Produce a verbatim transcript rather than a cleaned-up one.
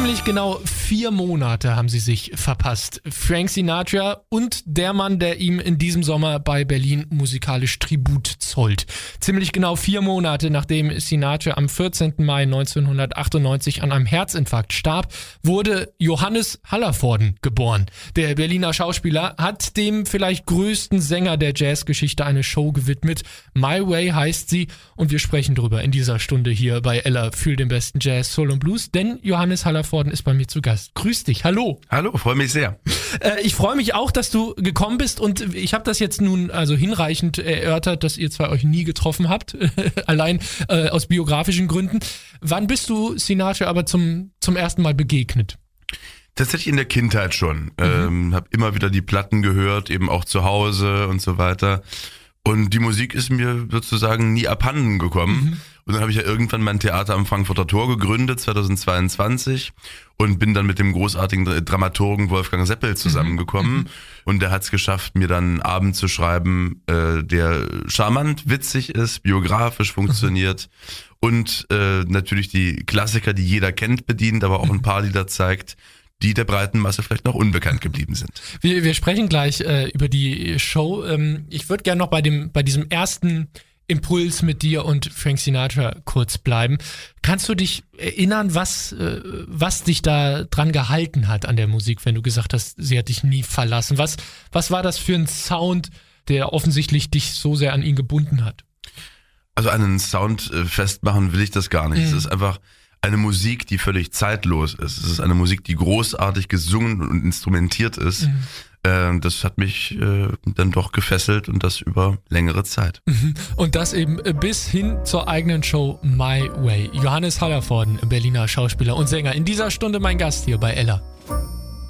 Ziemlich genau vier Monate haben sie sich verpasst. Frank Sinatra und der Mann, der ihm in diesem Sommer bei Berlin musikalisch Tribut zollt. Ziemlich genau vier Monate, nachdem Sinatra am vierzehnten Mai neunzehnhundertachtundneunzig an einem Herzinfarkt starb, wurde Johannes Hallervorden geboren. Der Berliner Schauspieler hat dem vielleicht größten Sänger der Jazzgeschichte eine Show gewidmet. My Way heißt sie und wir sprechen drüber in dieser Stunde hier bei Ella für den besten Jazz, Soul und Blues, denn Johannes Hallervorden ist bei mir zu Gast. Grüß dich, hallo. Hallo, freue mich sehr. Äh, ich freue mich auch, dass du gekommen bist und ich habe das jetzt nun also hinreichend erörtert, dass ihr zwei euch nie getroffen habt, allein äh, aus biografischen Gründen. Wann bist du Sinatra aber zum, zum ersten Mal begegnet? Tatsächlich in der Kindheit schon. Mhm. Ähm, habe immer wieder die Platten gehört, eben auch zu Hause und so weiter. Und die Musik ist mir sozusagen nie abhanden gekommen. Mhm. Und dann habe ich ja irgendwann mein Theater am Frankfurter Tor gegründet, zweitausendzweiundzwanzig. Und bin dann mit dem großartigen Dramaturgen Wolfgang Seppel zusammengekommen. Mhm. Und der hat es geschafft, mir dann einen Abend zu schreiben, äh, der charmant, witzig ist, biografisch funktioniert. Mhm. Und äh, natürlich die Klassiker, die jeder kennt, bedient, aber auch ein paar Lieder zeigt, die der breiten Masse vielleicht noch unbekannt geblieben sind. Wir, wir sprechen gleich äh, über die Show. Ähm, ich würde gerne noch bei dem bei diesem ersten Impuls mit dir und Frank Sinatra kurz bleiben. Kannst du dich erinnern, was äh, was dich da dran gehalten hat an der Musik, wenn du gesagt hast, sie hat dich nie verlassen? Was was war das für ein Sound, der offensichtlich dich so sehr an ihn gebunden hat? Also einen Sound äh, festmachen will ich das gar nicht. Mhm. Es ist einfach eine Musik, die völlig zeitlos ist. Es ist eine Musik, die großartig gesungen und instrumentiert ist. Mhm. Äh, das hat mich äh, dann doch gefesselt und das über längere Zeit. Mhm. Und das eben bis hin zur eigenen Show My Way. Johannes Hallervorden, Berliner Schauspieler und Sänger. In dieser Stunde mein Gast hier bei Ella.